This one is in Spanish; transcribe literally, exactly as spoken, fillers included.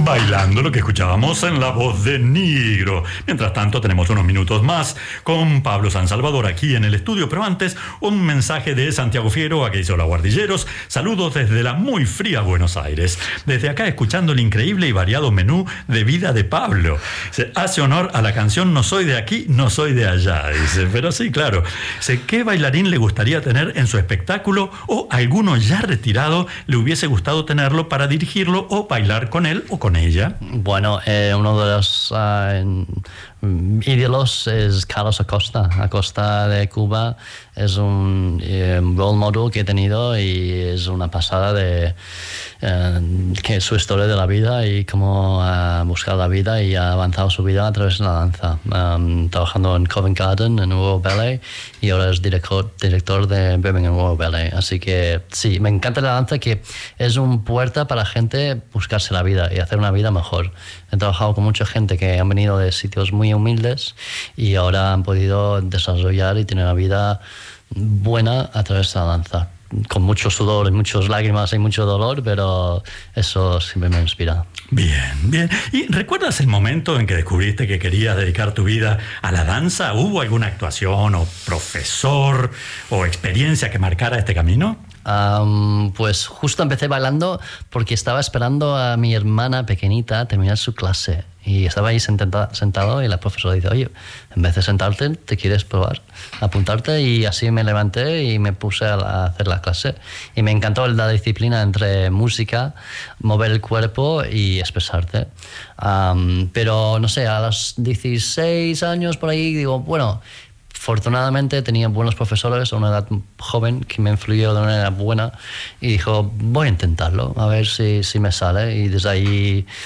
Bailando, lo que escuchábamos en la voz de Nigro. Mientras tanto, tenemos unos minutos más con Pablo San Salvador aquí en el estudio, pero antes, un mensaje de Santiago Fierro, que dice: hola guardilleros, saludos desde la muy fría Buenos Aires. Desde acá escuchando el increíble y variado menú de vida de Pablo. Se hace honor a la canción No soy de aquí, no soy de allá, dice. Pero sí, claro. Dice, ¿qué bailarín le gustaría tener en su espectáculo o alguno ya retirado le hubiese gustado tenerlo para dirigirlo o bailar con él o con ella? Bueno, eh, uno de los uh, ídolos es Carlos Acosta. Acosta de Cuba es un eh, role model que he tenido y es una pasada de eh, que su historia de la vida y cómo ha buscado la vida y ha avanzado su vida a través de la danza. Um, trabajando en Covent Garden, en Royal Ballet, y ahora es director, director de Birmingham Royal Ballet. Así que sí, me encanta la danza, que es una puerta para la gente buscarse la vida y hacer una vida mejor. He trabajado con mucha gente que han venido de sitios muy humildes y ahora han podido desarrollar y tener una vida buena a través de la danza, con mucho sudor y muchas lágrimas y mucho dolor, pero eso siempre me inspira. Bien, bien. ¿Y recuerdas el momento en que descubriste que querías dedicar tu vida a la danza? ¿Hubo alguna actuación o profesor o experiencia que marcara este camino? Um, pues justo empecé bailando porque estaba esperando a mi hermana pequeñita terminar su clase y estaba ahí sentado, sentado y la profesora dice: oye, en vez de sentarte, ¿te quieres probar? Apuntarte. Y así me levanté y me puse a hacer la clase y me encantó la disciplina entre música, mover el cuerpo y expresarte. Um, pero no sé, a los dieciséis años por ahí digo, bueno, afortunadamente tenía buenos profesores a una edad joven que me influyó de una manera buena y dijo, voy a intentarlo, a ver si, si me sale. Y desde ahí